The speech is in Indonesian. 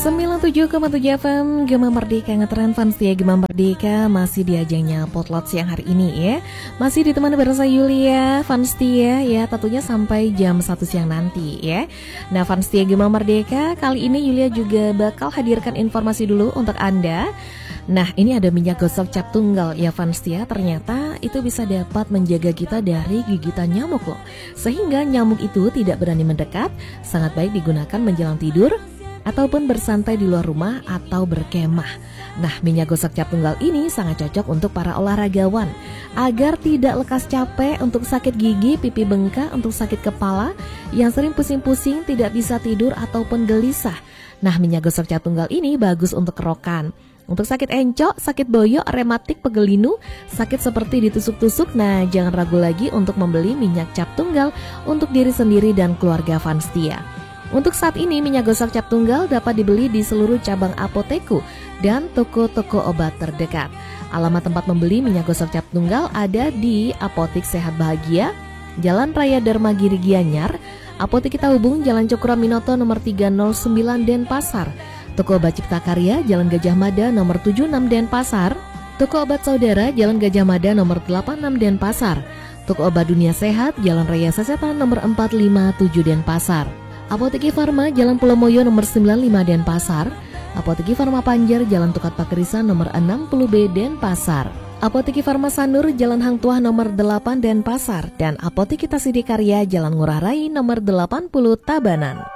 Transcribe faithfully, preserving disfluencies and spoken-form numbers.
sembilan puluh tujuh koma tujuh F M Gema Merdeka ngetren fans ya. Gema Merdeka masih di ajangnya Potlot siang hari ini ya. Masih ditemani bersama Yulia fans ya, ya tentunya sampai jam satu siang nanti ya. Nah fans ya Gema Merdeka, kali ini Yulia juga bakal hadirkan informasi dulu untuk Anda. Nah ini ada minyak gosok cap tunggal ya fans ya. Ternyata itu bisa dapat menjaga kita dari gigitan nyamuk loh, sehingga nyamuk itu tidak berani mendekat. Sangat baik digunakan menjelang tidur ataupun bersantai di luar rumah atau berkemah. Nah, minyak gosok cap tunggal ini sangat cocok untuk para olahragawan agar tidak lekas capek, untuk sakit gigi, pipi bengkak, untuk sakit kepala, yang sering pusing-pusing, tidak bisa tidur ataupun gelisah. Nah, minyak gosok cap tunggal ini bagus untuk kerokan. Untuk sakit encok, sakit boyok, rematik, pegel linu, sakit seperti ditusuk-tusuk, nah jangan ragu lagi untuk membeli minyak cap tunggal untuk diri sendiri dan keluarga Fanstia. Untuk saat ini minyak gosok cap tunggal dapat dibeli di seluruh cabang apoteku dan toko-toko obat terdekat. Alamat tempat membeli minyak gosok cap tunggal ada di Apotik Sehat Bahagia, Jalan Raya Dharmagiri Gianyar, Apotik Kita Hubung, Jalan Cokroaminoto nomor tiga nol sembilan Denpasar, Toko Obat Cipta Karya, Jalan Gajah Mada nomor tujuh puluh enam Denpasar, Toko Obat Saudara, Jalan Gajah Mada nomor delapan puluh enam Denpasar, Toko Obat Dunia Sehat, Jalan Raya Sasetan nomor empat lima tujuh Denpasar, Apotek Farma, Jalan Pulau Moyo nomor sembilan puluh lima Denpasar, Apotek Farma Panjar, Jalan Tukat Pakerisan nomor enam puluh B Denpasar, Apotek Farma Sanur, Jalan Hang Tuah nomor delapan Denpasar, dan Apotek Kita Sidikarya, Jalan Ngurah Rai nomor delapan puluh Tabanan.